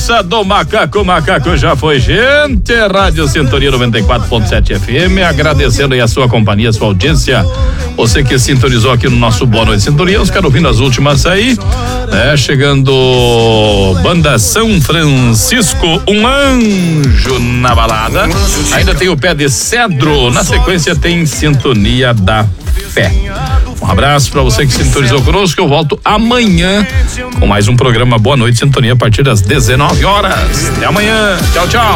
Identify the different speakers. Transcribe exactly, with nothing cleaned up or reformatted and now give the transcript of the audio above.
Speaker 1: Dança do Macaco, Macaco já foi, gente. Rádio Sintonia noventa e quatro ponto sete F M, agradecendo aí a sua companhia, a sua audiência. Você que sintonizou aqui no nosso Boa Noite Sintonia, os caras ouvindo as últimas aí, né? Chegando Banda São Francisco, um anjo na balada. Ainda tem o Pé de Cedro, na sequência tem Sintonia da Fé. Um abraço para você que sintonizou conosco. Eu volto amanhã com mais um programa Boa Noite Sintonia a partir das dezenove horas. Até amanhã. Tchau, tchau.